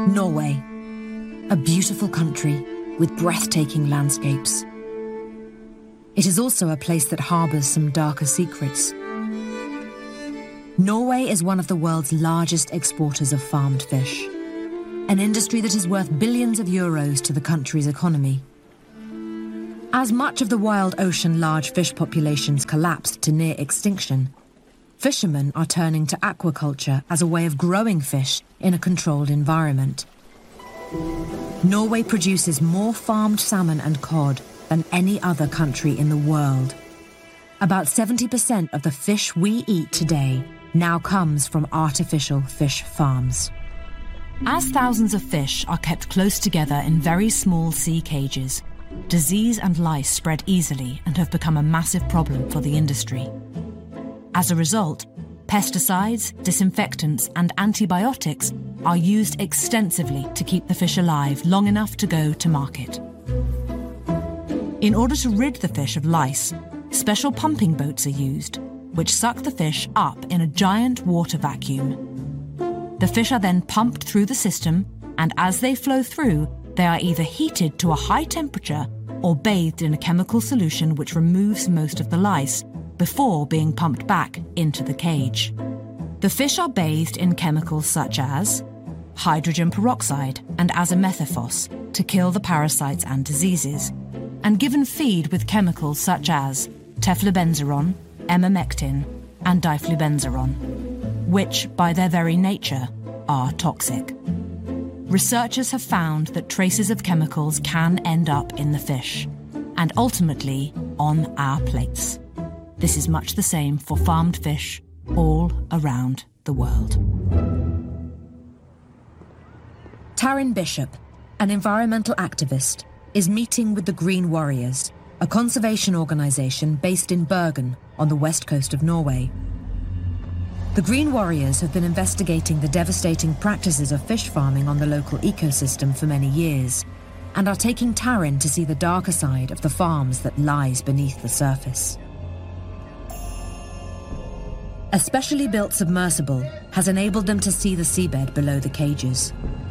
Norway, a beautiful country with breathtaking landscapes. It is also a place that harbours some darker secrets. Norway is one of the world's largest exporters of farmed fish, an industry that is worth billions of euros to the country's economy. As much of the wild ocean large fish populations collapsed to near extinction, fishermen are turning to aquaculture as a way of growing fish in a controlled environment. Norway produces more farmed salmon and cod than any other country in the world. About 70% of the fish we eat today now comes from artificial fish farms. As thousands of fish are kept close together in very small sea cages, disease and lice spread easily and have become a massive problem for the industry. As a result, pesticides, disinfectants, and antibiotics are used extensively to keep the fish alive long enough to go to market. In order to rid the fish of lice, special pumping boats are used, which suck the fish up in a giant water vacuum. The fish are then pumped through the system, and as they flow through, they are either heated to a high temperature or bathed in a chemical solution which removes most of the lice before being pumped back into the cage. The fish are bathed in chemicals such as hydrogen peroxide and azomethylphos to kill the parasites and diseases, and given feed with chemicals such as teflubenzuron, emamectin, and diflubenzuron, which, by their very nature, are toxic. Researchers have found that traces of chemicals can end up in the fish, and ultimately on our plates. This is much the same for farmed fish all around the world. Taryn Bishop, an environmental activist, is meeting with the Green Warriors, a conservation organisation based in Bergen on the west coast of Norway. The Green Warriors have been investigating the devastating practices of fish farming on the local ecosystem for many years, and are taking Taryn to see the darker side of the farms that lies beneath the surface. A specially built submersible has enabled them to see the seabed below the cages.